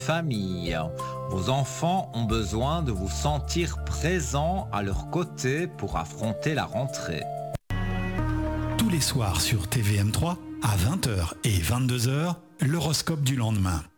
famille. Vos enfants ont besoin de vous sentir présent à leur côté pour affronter la rentrée. Tous les soirs sur TVM3, à 20h et 22h, l'horoscope du lendemain.